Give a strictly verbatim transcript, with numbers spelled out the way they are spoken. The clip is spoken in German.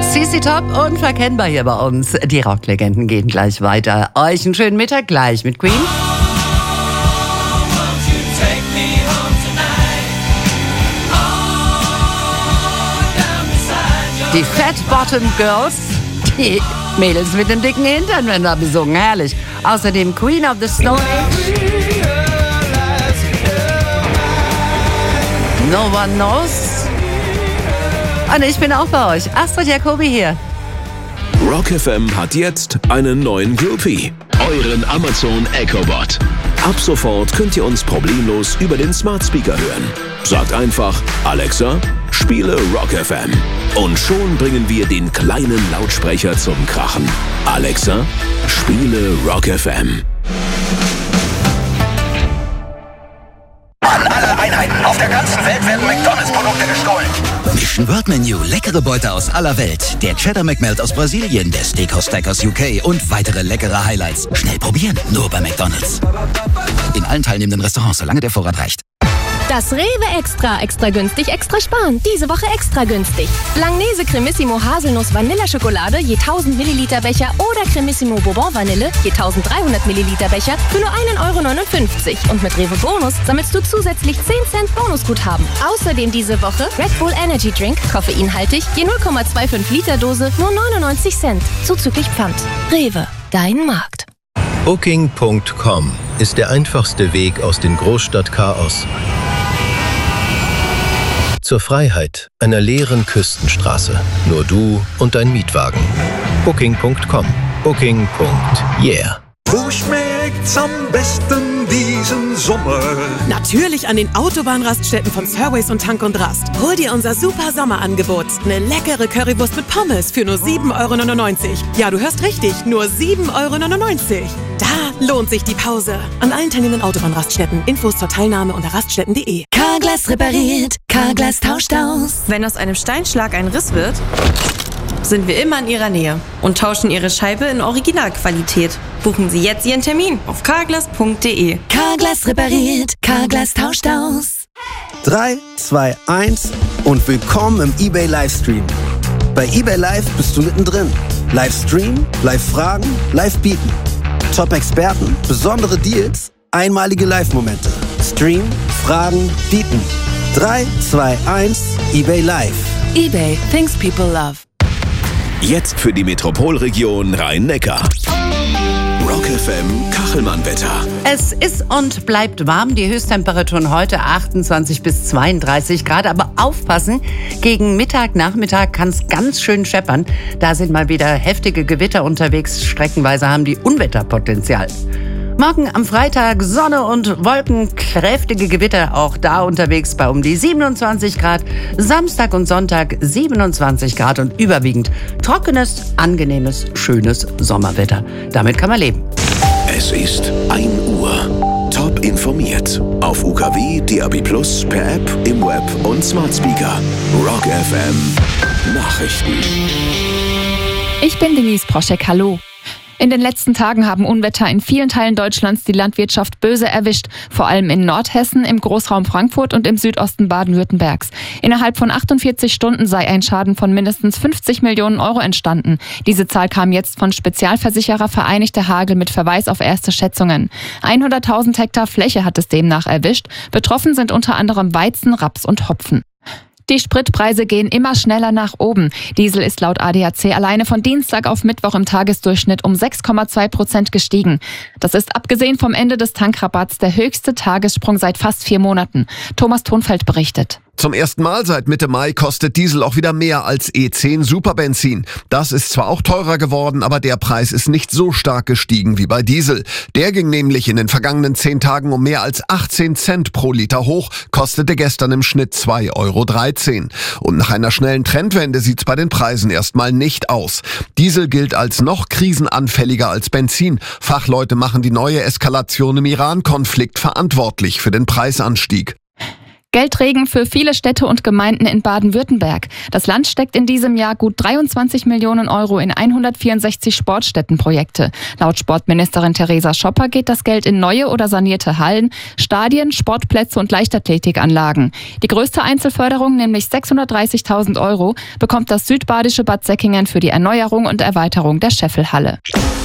C C Top, unverkennbar hier bei uns. Die Rocklegenden gehen gleich weiter. Euch einen schönen Mittag gleich mit Queen. Die Fat Bottom Girls, die Mädels mit dem dicken Hintern werden da besungen, herrlich. Außerdem Queen of the Stone Age. No One Knows. Und ich bin auch bei euch, Astrid Jacobi hier. Rock F M hat jetzt einen neuen Groupie, euren Amazon Echo Bot. Ab sofort könnt ihr uns problemlos über den Smart Speaker hören. Sagt einfach, Alexa, spiele Rock F M. Und schon bringen wir den kleinen Lautsprecher zum Krachen. Alexa, spiele Rock F M. An alle Einheiten auf der ganzen Welt werden McDonalds-Produkte gestohlen. Mission World Menu, leckere Beute aus aller Welt. Der Cheddar McMelt aus Brasilien, der Steakhouse Stack aus U K und weitere leckere Highlights. Schnell probieren, nur bei McDonalds. In allen teilnehmenden Restaurants, solange der Vorrat reicht. Das Rewe Extra, extra günstig, extra sparen. Diese Woche extra günstig. Langnese Cremissimo Haselnuss Vanilleschokolade je tausend Milliliter Becher oder Cremissimo Bourbon Vanille je tausenddreihundert Milliliter Becher für nur ein Euro neunundfünfzig. Und mit Rewe Bonus sammelst du zusätzlich zehn Cent Bonusguthaben. Außerdem diese Woche Red Bull Energy Drink, koffeinhaltig, je null Komma fünfundzwanzig Liter Dose, nur neunundneunzig Cent. Zuzüglich Pfand. Rewe, dein Markt. Booking Punkt com ist der einfachste Weg aus dem Großstadtchaos zur Freiheit einer leeren Küstenstraße. Nur du und dein Mietwagen. Booking Punkt com. Booking. Yeah. Wo schmeckt's am besten diesen Sommer? Natürlich an den Autobahnraststätten von Surways und Tank und Rast. Hol dir unser super Sommerangebot. Eine leckere Currywurst mit Pommes für nur sieben Euro neunundneunzig. Ja, du hörst richtig, nur sieben Euro neunundneunzig. Da lohnt sich die Pause. An allen teilnehmenden Autobahnraststätten. Infos zur Teilnahme unter raststätten punkt de. Carglass repariert, Carglass tauscht aus. Wenn aus einem Steinschlag ein Riss wird, sind wir immer in Ihrer Nähe und tauschen Ihre Scheibe in Originalqualität. Buchen Sie jetzt Ihren Termin auf carglass punkt de. Carglass repariert, Carglass tauscht aus. drei, zwei, eins und willkommen im eBay Livestream. Bei eBay Live bist du mittendrin. Livestream, Live-Fragen, Live-Bieten. Top-Experten, besondere Deals, einmalige Live-Momente. Stream, Fragen, Bieten. drei, zwei, eins, eBay Live. eBay, things people love. Jetzt für die Metropolregion Rhein-Neckar. Rock F M Kachelmann-Wetter. Es ist und bleibt warm. Die Höchsttemperaturen heute achtundzwanzig bis zweiunddreißig Grad. Aber aufpassen, gegen Mittag, Nachmittag kann es ganz schön scheppern. Da sind mal wieder heftige Gewitter unterwegs. Streckenweise haben die Unwetterpotenzial. Morgen am Freitag Sonne und Wolken, kräftige Gewitter, auch da unterwegs bei um die siebenundzwanzig Grad. Samstag und Sonntag siebenundzwanzig Grad und überwiegend trockenes, angenehmes, schönes Sommerwetter. Damit kann man leben. Es ist ein Uhr. Top informiert. Auf U K W, D A B plus, per App, im Web und Smart Speaker. Rock F M Nachrichten. Ich bin Denise Proschek, hallo. In den letzten Tagen haben Unwetter in vielen Teilen Deutschlands die Landwirtschaft böse erwischt. Vor allem in Nordhessen, im Großraum Frankfurt und im Südosten Baden-Württembergs. Innerhalb von achtundvierzig Stunden sei ein Schaden von mindestens fünfzig Millionen Euro entstanden. Diese Zahl kam jetzt von Spezialversicherer Vereinigte Hagel mit Verweis auf erste Schätzungen. hunderttausend Hektar Fläche hat es demnach erwischt. Betroffen sind unter anderem Weizen, Raps und Hopfen. Die Spritpreise gehen immer schneller nach oben. Diesel ist laut A D A C alleine von Dienstag auf Mittwoch im Tagesdurchschnitt um sechs Komma zwei Prozent gestiegen. Das ist abgesehen vom Ende des Tankrabatts der höchste Tagessprung seit fast vier Monaten. Thomas Thonfeld berichtet. Zum ersten Mal seit Mitte Mai kostet Diesel auch wieder mehr als E zehn Superbenzin. Das ist zwar auch teurer geworden, aber der Preis ist nicht so stark gestiegen wie bei Diesel. Der ging nämlich in den vergangenen zehn Tagen um mehr als achtzehn Cent pro Liter hoch, kostete gestern im Schnitt zwei Euro dreizehn. Und nach einer schnellen Trendwende sieht's bei den Preisen erstmal nicht aus. Diesel gilt als noch krisenanfälliger als Benzin. Fachleute machen die neue Eskalation im Iran-Konflikt verantwortlich für den Preisanstieg. Geldregen für viele Städte und Gemeinden in Baden-Württemberg. Das Land steckt in diesem Jahr gut dreiundzwanzig Millionen Euro in hundertvierundsechzig Sportstättenprojekte. Laut Sportministerin Theresa Schopper geht das Geld in neue oder sanierte Hallen, Stadien, Sportplätze und Leichtathletikanlagen. Die größte Einzelförderung, nämlich sechshundertdreißigtausend Euro, bekommt das südbadische Bad Säckingen für die Erneuerung und Erweiterung der Scheffelhalle.